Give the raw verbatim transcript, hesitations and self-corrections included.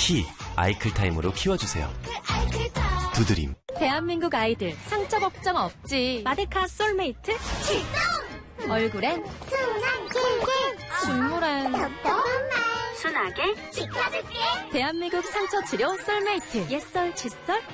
키 아이클타임으로 키워주세요. 두드림. 대한민국 아이들 상처 걱정 없지. 마데카 솔메이트 출동! 얼굴엔 순한 캔캔 눈물엔 톡톡한 말 순하게 지켜줄게. 대한민국 상처 치료 솔메이트. 옛설 칫솔